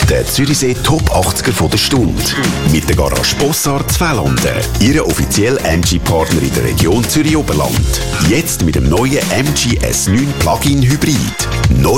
Der Zürichsee Top 80er von der Stunde. Mit der Garage Bossard Zwelanden. Ihre offizielle MG-Partner in der Region Zürich-Oberland. Jetzt mit dem neuen MG S9 Plug-in Hybrid.